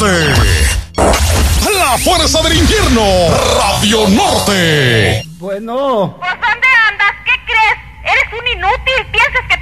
Norte. La fuerza del infierno, Radio Norte. Bueno. ¿Por dónde andas? ¿Qué crees? Eres un inútil. Piensas que